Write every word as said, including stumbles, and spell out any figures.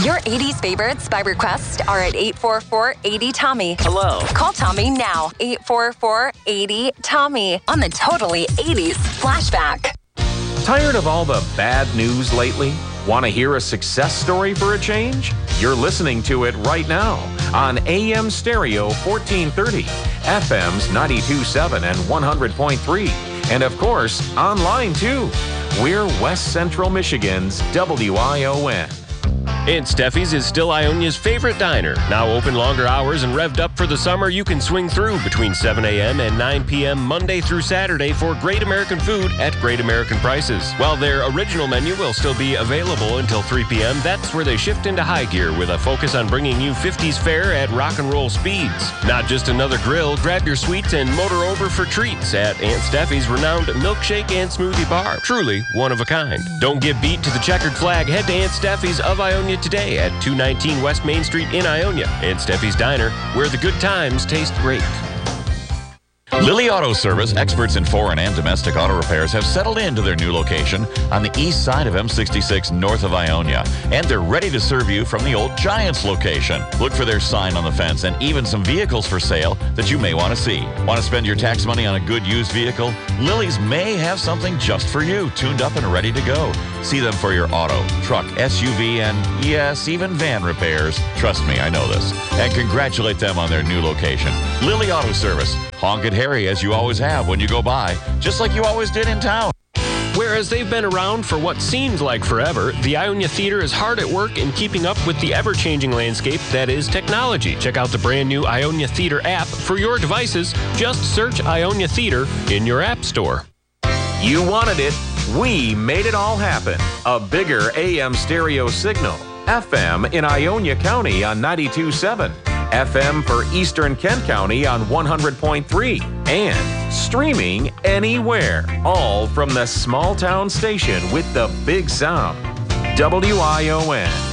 Your eighties favorites by request are at eight four four, eight zero, Tommy. Hello. Call Tommy now, eight four four, eight zero, Tommy, on the Totally eighties Flashback. Tired of all the bad news lately? Want to hear a success story for a change? You're listening to it right now on A M Stereo fourteen thirty, F M's ninety-two point seven and one hundred point three, and of course, online too. We're West Central Michigan's W I O N. Aunt Steffi's is still Ionia's favorite diner. Now open longer hours and revved up for the summer, you can swing through between seven a.m. and nine p.m. Monday through Saturday for great American food at great American prices. While their original menu will still be available until three p.m., that's where they shift into high gear with a focus on bringing you fifties fare at rock and roll speeds. Not just another grill, grab your sweets and motor over for treats at Aunt Steffi's renowned milkshake and smoothie bar. Truly one of a kind. Don't give beat to the checkered flag. Head to Aunt Steffi's of Ionia today at two nineteen West Main Street in Ionia. Aunt Steffi's Diner, where the good times taste great. Lily Auto Service, experts in foreign and domestic auto repairs, have settled into their new location on the east side of M sixty-six north of Ionia, and they're ready to serve you from the old Giants location. Look for their sign on the fence and even some vehicles for sale that you may want to see. Want to spend your tax money on a good used vehicle? Lily's may have something just for you, tuned up and ready to go. See them for your auto, truck, S U V, and yes, even van repairs. Trust me, I know this. And congratulate them on their new location. Lily Auto Service. Honk and Harry as you always have when you go by, just like you always did in town. Whereas they've been around for what seems like forever, the Ionia Theater is hard at work in keeping up with the ever-changing landscape that is technology. Check out the brand new Ionia Theater app for your devices. Just search Ionia Theater in your app store. You wanted it. We made it all happen. A bigger A M stereo signal. F M in Ionia County on ninety-two point seven. F M for Eastern Kent County on one hundred point three, and streaming anywhere, all from the small town station with the big sound. W I O N.